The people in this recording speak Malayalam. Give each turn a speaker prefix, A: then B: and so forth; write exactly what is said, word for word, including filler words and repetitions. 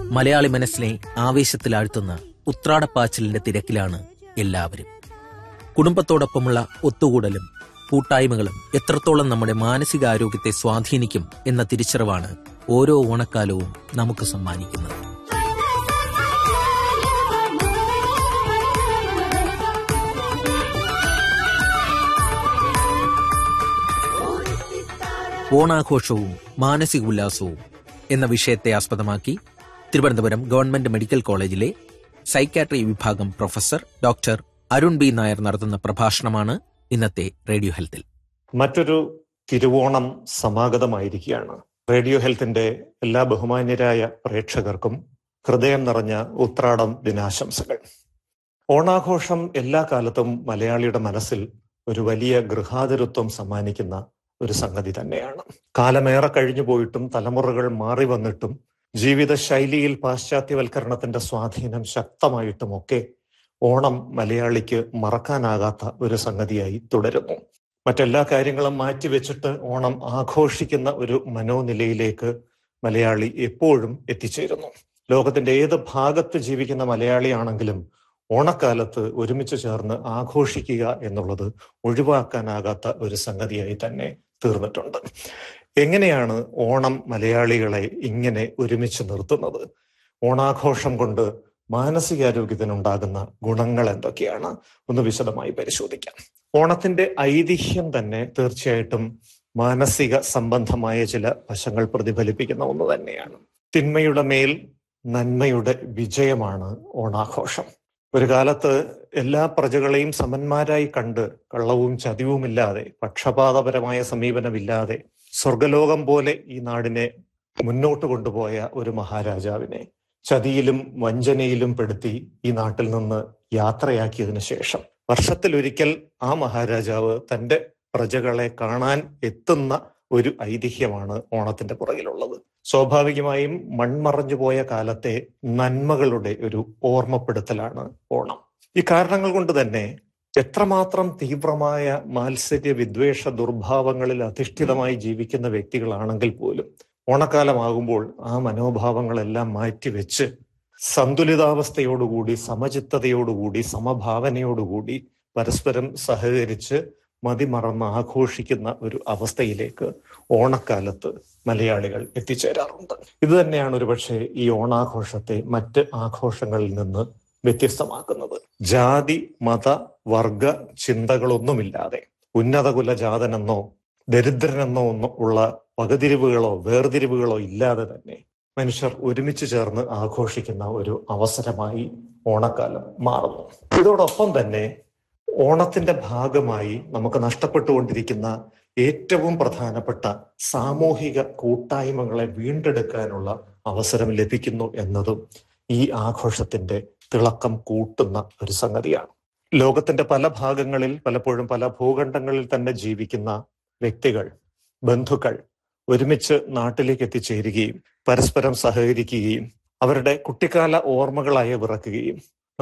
A: മലയാളി മനസ്സിനെ ആവേശത്തിലാഴ്ത്തുന്ന ഉത്രാടപ്പാച്ചിലിന്റെ തിരക്കിലാണ് എല്ലാവരും. കുടുംബത്തോടൊപ്പമുള്ള ഒത്തുകൂടലും കൂട്ടായ്മകളും എത്രത്തോളം നമ്മുടെ മാനസികാരോഗ്യത്തെ സ്വാധീനിക്കും എന്ന തിരിച്ചറിവാണ് ഓരോ ഓണക്കാലവും നമുക്ക് സമ്മാനിക്കുന്നത്. ഓണാഘോഷവും മാനസിക ഉല്ലാസവും എന്ന വിഷയത്തെ ആസ്പദമാക്കി തിരുവനന്തപുരം ഗവൺമെന്റ് മെഡിക്കൽ കോളേജിലെ സൈക്യാട്രി വിഭാഗം professor doctor Arun B Nair നടത്തുന്ന പ്രഭാഷണമാണ് ഇന്നത്തെ റേഡിയോ ഹെൽത്തിൽ.
B: മറ്റൊരു തിരുവോണം സമാഗതമായിരിക്കുകയാണ്. റേഡിയോ ഹെൽത്തിന്റെ എല്ലാ ബഹുമാന്യരായ പ്രേക്ഷകർക്കും ഹൃദയം നിറഞ്ഞ ഉത്രാടം ദിനാശംസകൾ. ഓണാഘോഷം എല്ലാ കാലത്തും മലയാളിയുടെ മനസ്സിൽ ഒരു വലിയ ഗൃഹാതുരത്വം സമ്മാനിക്കുന്ന ഒരു സംഗതി തന്നെയാണ്. കാലമേറെ കഴിഞ്ഞു പോയിട്ടും തലമുറകൾ മാറി വന്നിട്ടും ജീവിതശൈലിയിൽ പാശ്ചാത്യവൽക്കരണത്തിന്റെ സ്വാധീനം ശക്തമായിട്ടുമൊക്കെ ഓണം മലയാളിക്ക് മറക്കാനാകാത്ത ഒരു സംഗതിയായി തുടരുന്നു. മറ്റെല്ലാ കാര്യങ്ങളും മാറ്റിവെച്ചിട്ട് ഓണം ആഘോഷിക്കുന്ന ഒരു മനോനിലയിലേക്ക് മലയാളി എപ്പോഴും എത്തിച്ചേരുന്നു. ലോകത്തിന്റെ ഏത് ഭാഗത്ത് ജീവിക്കുന്ന മലയാളിയാണെങ്കിലും ഓണക്കാലത്ത് ഒരുമിച്ച് ചേർന്ന് ആഘോഷിക്കുക എന്നുള്ളത് ഒഴിവാക്കാനാകാത്ത ഒരു സംഗതിയായി തന്നെ തീർന്നിട്ടുണ്ട്. എങ്ങനെയാണ് ഓണം മലയാളികളെ ഇങ്ങനെ ഒരുമിച്ച് നിർത്തുന്നത്? ഓണാഘോഷം കൊണ്ട് മാനസികാരോഗ്യത്തിനുണ്ടാകുന്ന ഗുണങ്ങൾ എന്തൊക്കെയാണ്? ഒന്ന് വിശദമായി പരിശോധിക്കാം. ഓണത്തിന്റെ ഐതിഹ്യം തന്നെ തീർച്ചയായിട്ടും മാനസിക സംബന്ധമായ ചില വശങ്ങൾ പ്രതിഫലിപ്പിക്കുന്ന ഒന്ന് തന്നെയാണ്. തിന്മയുടെ മേൽ നന്മയുടെ വിജയമാണ് ഓണാഘോഷം. ഒരു കാലത്ത് എല്ലാ പ്രജകളെയും സമന്മാരായി കണ്ട് കള്ളവും ചതിവുമില്ലാതെ പക്ഷപാതപരമായ സമീപനമില്ലാതെ സ്വർഗലോകം പോലെ ഈ നാടിനെ മുന്നോട്ട് കൊണ്ടുപോയ ഒരു മഹാരാജാവിനെ ചതിയിലും വഞ്ചനയിലും പെടുത്തി ഈ നാട്ടിൽ നിന്ന് യാത്രയാക്കിയതിനു ശേഷം വർഷത്തിലൊരിക്കൽ ആ മഹാരാജാവ് തന്റെ പ്രജകളെ കാണാൻ എത്തുന്ന ഒരു ഐതിഹ്യമാണ് ഓണത്തിന്റെ പുറകിലുള്ളത്. സ്വാഭാവികമായും മൺമറഞ്ഞു പോയ കാലത്തെ നന്മകളുടെ ഒരു ഓർമ്മപ്പെടുത്തലാണ് ഓണം. ഈ കാരണങ്ങൾ കൊണ്ട് തന്നെ എത്രമാത്രം തീവ്രമായ മാത്സര്യ വിദ്വേഷ ദുർഭാവങ്ങളിൽ അധിഷ്ഠിതമായി ജീവിക്കുന്ന വ്യക്തികളാണെങ്കിൽ പോലും ഓണക്കാലമാകുമ്പോൾ ആ മനോഭാവങ്ങളെല്ലാം മാറ്റിവെച്ച് സന്തുലിതാവസ്ഥയോടുകൂടി സമചിത്തതയോടുകൂടി സമഭാവനയോടുകൂടി പരസ്പരം സഹകരിച്ച് മതിമറന്ന് ആഘോഷിക്കുന്ന ഒരു അവസ്ഥയിലേക്ക് ഓണക്കാലത്ത് മലയാളികൾ എത്തിച്ചേരാറുണ്ട്. ഇത് തന്നെയാണ് ഒരുപക്ഷെ ഈ ഓണാഘോഷത്തെ മറ്റ് ആഘോഷങ്ങളിൽ നിന്ന് വ്യത്യസ്തമാക്കുന്നത്. ജാതി മത വർഗ ചിന്തകളൊന്നുമില്ലാതെ ഉന്നതകുല ജാതനെന്നോ ദരിദ്രനെന്നോ ഒന്നും ഉള്ള വകതിരിവുകളോ വേർതിരിവുകളോ ഇല്ലാതെ തന്നെ മനുഷ്യർ ഒരുമിച്ച് ചേർന്ന് ആഘോഷിക്കുന്ന ഒരു അവസരമായി ഓണക്കാലം മാറുന്നു. ഇതോടൊപ്പം തന്നെ ഓണത്തിന്റെ ഭാഗമായി നമുക്ക് നഷ്ടപ്പെട്ടുകൊണ്ടിരിക്കുന്ന ഏറ്റവും പ്രധാനപ്പെട്ട സാമൂഹിക കൂട്ടായ്മകളെ വീണ്ടെടുക്കാനുള്ള അവസരം ലഭിക്കുന്നു എന്നതും ഈ ആഘോഷത്തിന്റെ തിളക്കം കൂട്ടുന്ന ഒരു സംഗതിയാണ്. ലോകത്തിന്റെ പല ഭാഗങ്ങളിൽ പലപ്പോഴും പല ഭൂഖണ്ഡങ്ങളിൽ തന്നെ ജീവിക്കുന്ന വ്യക്തികൾ, ബന്ധുക്കൾ ഒരുമിച്ച് നാട്ടിലേക്ക് എത്തിച്ചേരുകയും പരസ്പരം സഹകരിക്കുകയും അവരുടെ കുട്ടിക്കാല ഓർമ്മകളായി വിറക്കുകയും